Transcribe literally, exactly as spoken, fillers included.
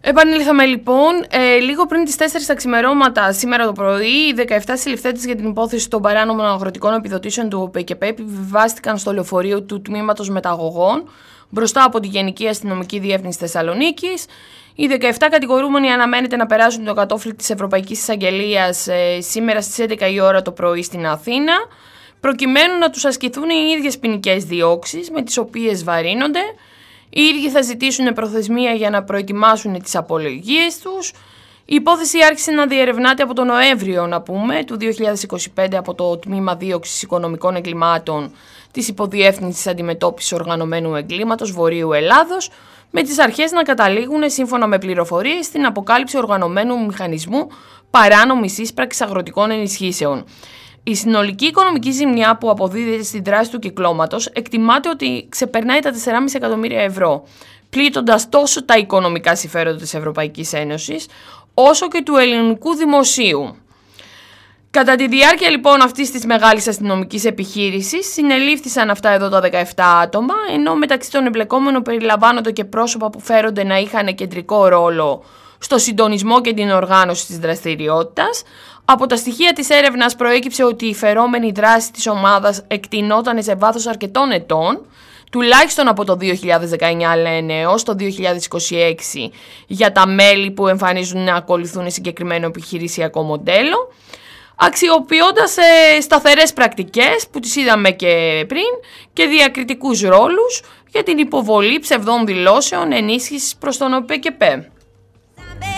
Επανήλθαμε λοιπόν ε, λίγο πριν τις τέσσερις τα ξημερώματα σήμερα το πρωί. Οι δεκαεπτά συλληφθέντες για την υπόθεση των παράνομων αγροτικών επιδοτήσεων του ΟΠΕΚΕΠ επιβιβάστηκαν στο λεωφορείο του Τμήματος Μεταγωγών μπροστά από τη Γενική Αστυνομική Διεύθυνση Θεσσαλονίκης. Οι δεκαεπτά κατηγορούμενοι αναμένεται να περάσουν το κατόφλι της Ευρωπαϊκής Εισαγγελίας ε, σήμερα στις έντεκα η ώρα το πρωί στην Αθήνα, προκειμένου να τους ασκηθούν οι ίδιες ποινικές διώξεις με τις οποίες βαρύνονται. Οι ίδιοι θα ζητήσουν προθεσμία για να προετοιμάσουν τις απολογίες τους. Η υπόθεση άρχισε να διερευνάται από τον Νοέμβριο, να πούμε, του δύο χιλιάδες είκοσι πέντε από το Τμήμα Δίωξης Οικονομικών Εγκλημάτων της Υποδιεύθυνσης Αντιμετώπισης Οργανωμένου Εγκλήματος Βορείου Ελλάδος, με τις αρχές να καταλήγουν, σύμφωνα με πληροφορίες, στην αποκάλυψη οργανωμένου μηχανισμού παράνομης ίσπραξης αγροτικών ενισχύσεων. Η συνολική οικονομική ζημιά που αποδίδεται στην δράση του κυκλώματος εκτιμάται ότι ξεπερνάει τα τέσσερα κόμμα πέντε εκατομμύρια ευρώ, πλήττοντας τόσο τα οικονομικά συμφέροντα της Ευρωπαϊκής Ένωσης, όσο και του ελληνικού δημοσίου. Κατά τη διάρκεια λοιπόν αυτής της μεγάλης αστυνομικής επιχείρησης, συνελήφθησαν αυτά εδώ τα δεκαεπτά άτομα, ενώ μεταξύ των εμπλεκόμενων περιλαμβάνονται και πρόσωπα που φέρονται να είχαν κεντρικό ρόλο στο συντονισμό και την οργάνωση της δραστηριότητας. Από τα στοιχεία της έρευνας προέκυψε ότι η φερόμενη δράση της ομάδας εκτεινόταν σε βάθος αρκετών ετών, τουλάχιστον από το δύο χιλιάδες δεκαεννιά λένε έως το δύο χιλιάδες είκοσι έξι για τα μέλη που εμφανίζουν να ακολουθούν συγκεκριμένο επιχειρησιακό μοντέλο, αξιοποιώντας ε, σταθερές πρακτικές που τις είδαμε και πριν και διακριτικούς ρόλους για την υποβολή ψευδών δηλώσεων ενίσχυσης προς τον ΟΠΕΚΕΠ.